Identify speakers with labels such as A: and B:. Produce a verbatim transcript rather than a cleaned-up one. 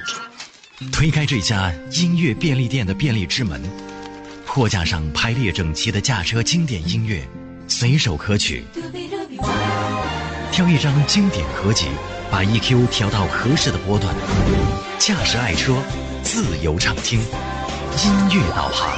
A: 推开这家音乐便利店的便利之门，货架上排列整齐的驾车经典音乐，随手可取。挑一张经典合集，把 E Q 调到合适的波段，驾驶爱车，自由畅听，音乐导航。